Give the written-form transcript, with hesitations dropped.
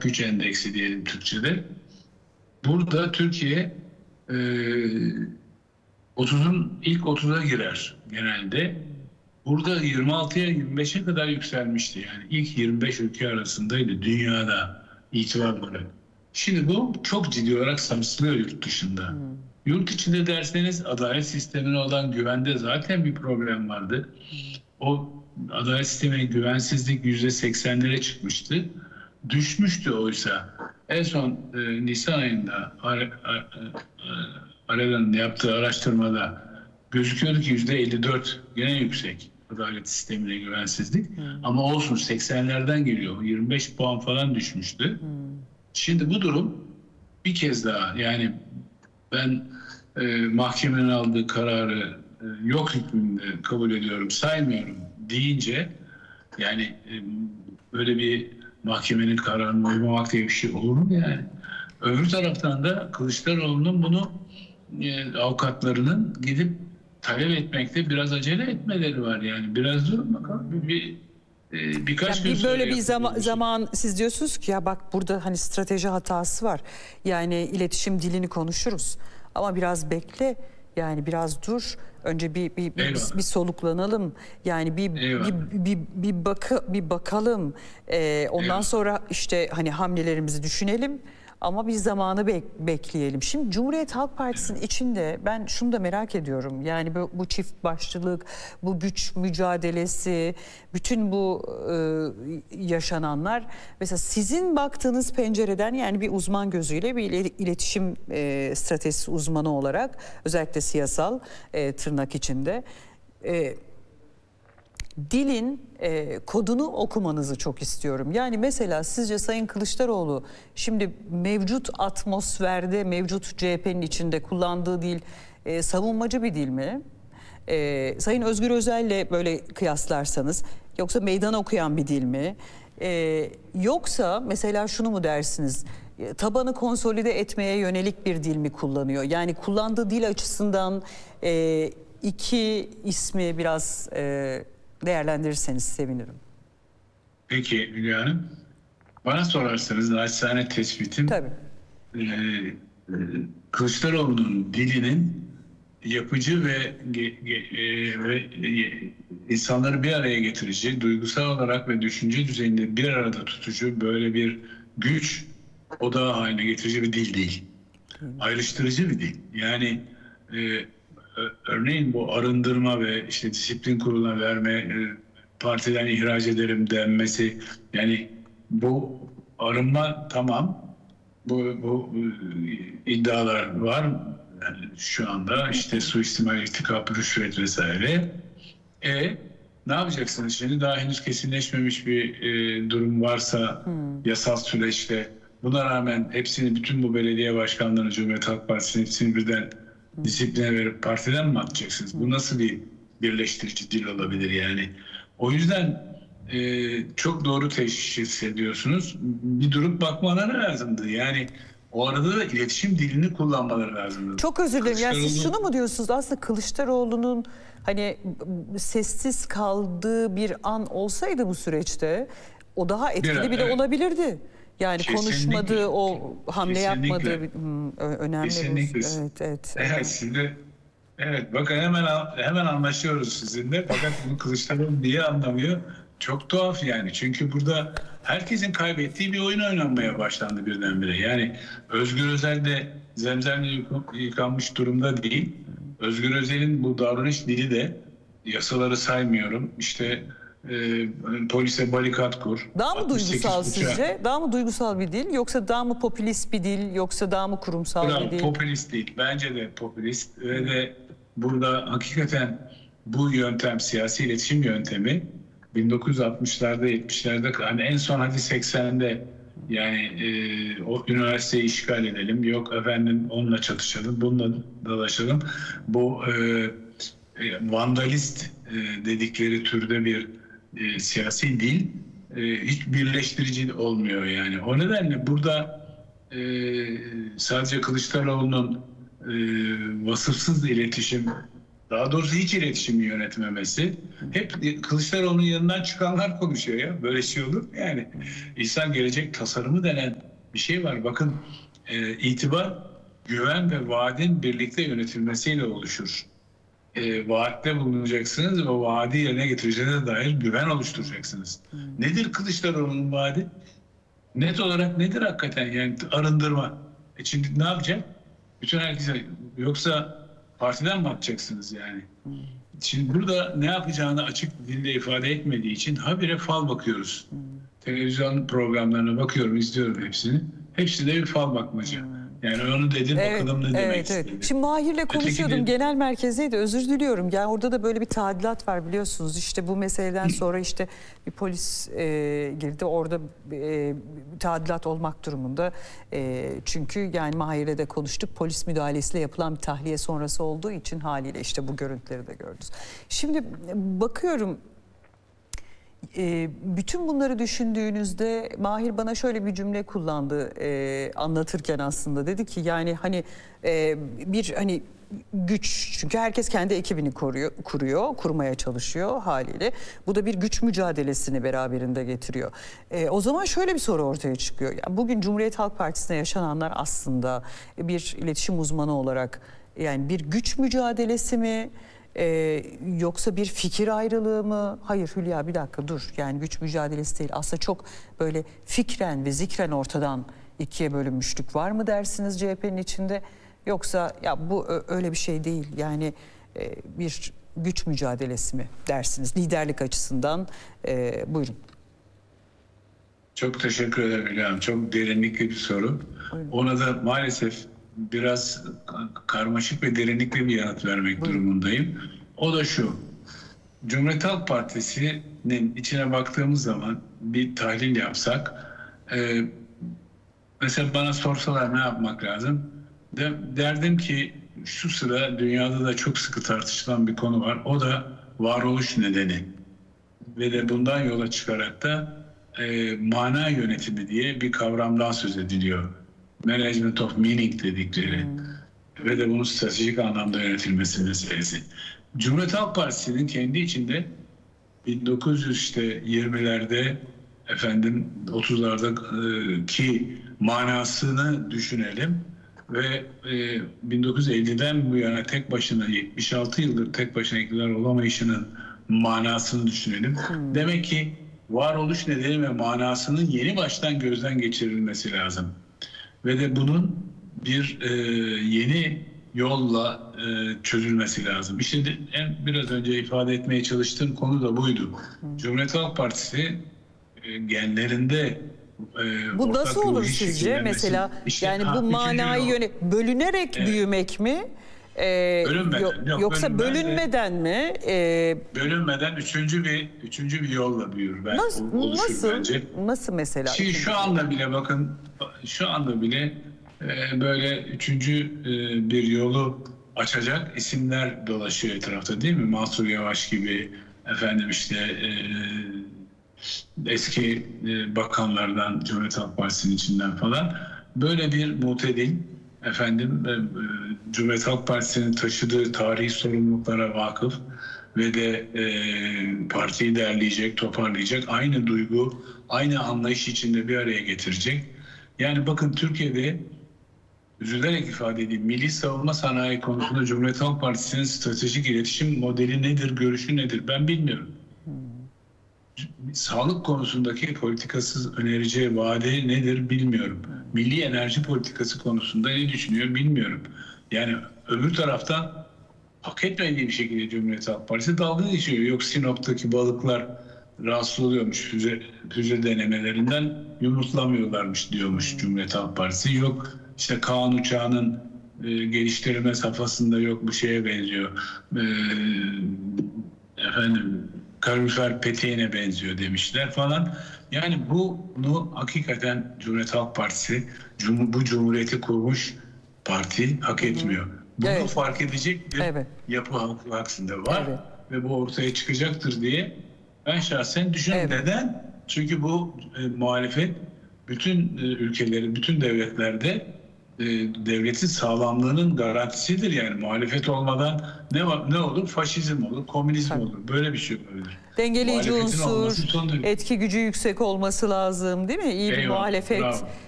güç endeksi diyelim Türkçe'de. Burada Türkiye 30'un ilk 30'a girer genelde. Burada 26'ya 25'e kadar yükselmişti. Yani ilk 25 ülke arasındaydı dünyada itibarları. Şimdi bu çok ciddi olarak sarsılıyor yurt dışında. Yurt içinde derseniz adalet sistemine olan güvende zaten bir problem vardı. O adalet sistemine güvensizlik %80'lere çıkmıştı. Düşmüştü oysa. En son Nisan ayında Arena'nın yaptığı araştırmada gözüküyordu ki %54 gene yüksek adalet sistemine güvensizlik. Ama olsun 80'lerden geliyor. 25 puan falan düşmüştü. Şimdi bu durum bir kez daha yani ben mahkemenin aldığı kararı yok hükmünde kabul ediyorum, saymıyorum deyince yani böyle bir mahkemenin kararına uymamak diye bir şey olur mu yani? Öbür taraftan da Kılıçdaroğlu'nun bunu avukatlarının gidip talep etmekte biraz acele etmeleri var yani. Biraz durun bakalım. Birkaç gün sonra böyle bir zaman siz diyorsunuz ki ya bak burada hani strateji hatası var. Yani iletişim dilini konuşuruz. Ama biraz bekle. Yani biraz dur. Önce bir soluklanalım. Yani bir bakalım. Ondan sonra işte hani hamlelerimizi düşünelim. Ama bir zamanı bekleyelim. Şimdi Cumhuriyet Halk Partisi'nin içinde ben şunu da merak ediyorum. Yani bu çift başlılık, bu güç mücadelesi, bütün bu yaşananlar. Mesela sizin baktığınız pencereden yani bir uzman gözüyle bir iletişim stratejisi uzmanı olarak özellikle siyasal tırnak içinde... dilin kodunu okumanızı çok istiyorum. Yani mesela sizce Sayın Kılıçdaroğlu şimdi mevcut atmosferde, mevcut CHP'nin içinde kullandığı dil savunmacı bir dil mi? Sayın Özgür Özel'le böyle kıyaslarsanız yoksa meydan okuyan bir dil mi? Yoksa mesela şunu mu dersiniz? Tabanı konsolide etmeye yönelik bir dil mi kullanıyor? Yani kullandığı dil açısından iki ismi biraz... değerlendirirseniz sevinirim. Peki Hülya Hanım. Bana sorarsanız naçizane tespitim Tabii. Kılıçdaroğlu'nun dilinin yapıcı ve insanları bir araya getirici, duygusal olarak ve düşünce düzeyinde bir arada tutucu böyle bir güç odağı haline getirici bir dil değil. Ayrıştırıcı bir dil. Yani örneğin bu arındırma ve işte disiplin kuruluna verme, partiden ihraç ederim denmesi, yani bu arınma tamam, bu iddialar var yani şu anda işte suistimal, irtikap, rüşvet vesaire. Ne yapacaksınız şimdi? Daha henüz kesinleşmemiş bir durum varsa yasal süreçte buna rağmen hepsini, bütün bu belediye başkanlarını, Cumhuriyet Halk Partisi'nin hepsini birden disipline verip partiden mi atacaksınız? Bu nasıl bir birleştirici dil olabilir yani? O yüzden çok doğru teşhis ediyorsunuz. Bir durup bakmaları lazımdı. Yani o arada da iletişim dilini kullanmaları lazımdı. Çok özür dilerim. Yani siz şunu mu diyorsunuz? Aslında Kılıçdaroğlu'nun hani sessiz kaldığı bir an olsaydı bu süreçte o daha etkili bile olabilirdi. Yani kesinlikle, konuşmadığı, o hamle yapmadığı önemli. Kesinlikle. Evet, bakın hemen anlaşıyoruz sizinle. Fakat bunu Kılıçdaroğlu niye anlamıyor? Çok tuhaf yani. Çünkü burada herkesin kaybettiği bir oyun oynanmaya başlandı birdenbire. Yani Özgür Özel de zemzemle yıkanmış durumda değil. Özgür Özel'in bu davranış dili de yasaları saymıyorum. İşte polise barikat kur. Daha mı duygusal sizce? Daha mı duygusal bir dil yoksa daha mı popülist bir dil yoksa daha mı kurumsal bir dil? Popülist değil. Bence de popülist ve de burada hakikaten bu yöntem, siyasi iletişim yöntemi 1960'larda 70'lerde hani en son hadi 80'de yani o üniversiteyi işgal edelim, yok efendim onunla çatışalım, bununla dalaşalım. Bu vandalist dedikleri türde bir siyasi dil hiç birleştirici olmuyor yani. O nedenle burada sadece Kılıçdaroğlu'nun vasıfsız iletişim Daha doğrusu hiç iletişimi yönetmemesi. Hep Kılıçdaroğlu'nun yanından çıkanlar konuşuyor ya. Böyle şey olur mu yani? İnsan gelecek tasarımı denen bir şey var. Bakın itibar, güven ve vaadin birlikte yönetilmesiyle oluşur. Vaatte bulunacaksınız ve o vaadi yerine getireceğine dair güven oluşturacaksınız. Nedir Kılıçdaroğlu'nun vaadi? Net olarak nedir hakikaten? Yani arındırma. Şimdi ne yapacak? Bütün herkese, yoksa partiden mi atacaksınız yani? Şimdi burada ne yapacağını açık dille ifade etmediği için habire fal bakıyoruz. Televizyon programlarına bakıyorum, izliyorum hepsini. Hepsi de bir fal bakmaca. Yani onu dedim, bakalım ne demek istedi. Şimdi Mahir'le konuşuyordum. Öteki Genel merkezdeydi. Özür diliyorum. Yani orada da böyle bir tadilat var biliyorsunuz. İşte bu meseleden sonra işte bir polis girdi. Orada tadilat olmak durumunda. Çünkü yani Mahir'le de konuştuk. Polis müdahalesiyle yapılan bir tahliye sonrası olduğu için haliyle işte bu görüntüleri de gördünüz. Şimdi bakıyorum. Bütün bunları düşündüğünüzde Mahir bana şöyle bir cümle kullandı anlatırken aslında dedi ki yani hani bir hani güç, çünkü herkes kendi ekibini kurmaya çalışıyor haliyle. Bu da bir güç mücadelesini beraberinde getiriyor. O zaman şöyle bir soru ortaya çıkıyor. Yani bugün Cumhuriyet Halk Partisi'nde yaşananlar aslında bir iletişim uzmanı olarak yani bir güç mücadelesi mi? Yoksa bir fikir ayrılığı mı? Hayır Hülya bir dakika dur. Yani güç mücadelesi değil. Aslında çok böyle fikren ve zikren ortadan ikiye bölünmüşlük var mı dersiniz CHP'nin içinde? Yoksa ya bu öyle bir şey değil. Yani bir güç mücadelesi mi dersiniz liderlik açısından? Buyurun. Çok teşekkür ederim Hülya. Çok derinlikli bir soru. Buyurun. Ona da maalesef biraz karmaşık ve derinlikli bir yanıt vermek durumundayım. O da şu. Cumhuriyet Halk Partisi'nin içine baktığımız zaman bir tahlil yapsak, mesela bana sorsalar ne yapmak lazım? Derdim ki şu sıra dünyada da çok sıkı tartışılan bir konu var. O da varoluş nedeni. Ve de bundan yola çıkarak da mana yönetimi diye bir kavramdan söz ediliyor. Management of meaning dedikleri ve de bunun stratejik anlamda yönetilmesi meselesi. Cumhuriyet Halk Partisi'nin kendi içinde 1920'lerde efendim 30'larda ki manasını düşünelim ve 1950'den bu yana tek başına 76 yıldır tek başına iktidar olamayışının manasını düşünelim. Demek ki varoluş nedeni ve manasının yeni baştan gözden geçirilmesi lazım. Ve de bunun bir yeni yolla çözülmesi lazım. İşte biraz önce ifade etmeye çalıştığım konu da buydu. Cumhuriyet Halk Partisi genlerinde bu nasıl olur sizce? Mesela işte, yani bu manayı bölünerek büyümek mi? Yoksa bölünmeden mi? Bölünmeden üçüncü bir yolla büyür bence. Nasıl mesela? Şimdi şu anda bile bakın, şu anda bile böyle üçüncü bir yolu açacak isimler dolaşıyor etrafta değil mi? Mansur Yavaş gibi, efendim işte eski bakanlardan, Cumhuriyet Halk Partisi'nin içinden falan böyle bir mutedil, efendim Cumhuriyet Halk Partisi'nin taşıdığı tarihi sorumluluklara vakıf ve de partiyi derleyecek, toparlayacak, aynı duygu, aynı anlayış içinde bir araya getirecek. Yani bakın Türkiye'de, üzülerek ifade edeyim, milli savunma sanayi konusunda Cumhuriyet Halk Partisi'nin stratejik iletişim modeli nedir, görüşü nedir ben bilmiyorum. Sağlık konusundaki politikasız önereceği vaade nedir bilmiyorum. Milli enerji politikası konusunda ne düşünüyor bilmiyorum. Yani öbür taraftan hak etmediği bir şekilde Cumhuriyet Halk Partisi dalga geçiyor. Yok Sinop'taki balıklar rahatsız oluyormuş füze denemelerinden, yumurtlamıyorlarmış diyormuş Cumhuriyet Halk Partisi. Yok işte Kaan uçağının geliştirme safhasında yok bu şeye benziyor. Efendim kalorifer peteğine benziyor demişler falan. Yani bunu hakikaten Cumhuriyet Halk Partisi, bu cumhuriyeti kurmuş parti hak etmiyor. Bunu fark edecek bir yapı halkı aksında var ve bu ortaya çıkacaktır diye ben şahsen düşünüyorum. Neden? Çünkü bu muhalefet bütün ülkelerin, bütün devletlerde devletin sağlamlığının garantisidir. Yani muhalefet olmadan ne olur? Faşizm olur, komünizm Tabii. olur. Böyle bir şey olabilir. Dengeleyici Muhalefetin olması unsur, son derece. etki gücü yüksek olması lazım, değil mi? İyi bir Eyvallah, muhalefet, bravo.